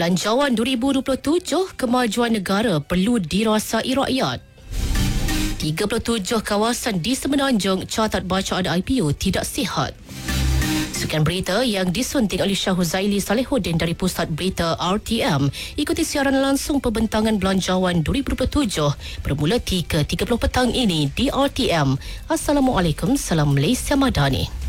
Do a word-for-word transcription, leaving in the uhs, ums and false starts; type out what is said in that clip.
Belanjawan dua ribu dua puluh tujuh, kemajuan negara perlu dirasai rakyat. tiga puluh tujuh kawasan di Semenanjung catat bacaan I P O tidak sihat. Sekian berita yang disunting oleh Shah Huzaili Salehuddin dari Pusat Berita R T M. Ikuti siaran langsung pembentangan Belanjawan dua ribu dua puluh tujuh bermula tiga tiga puluh petang ini di R T M. Assalamualaikum, salam Malaysia Madani.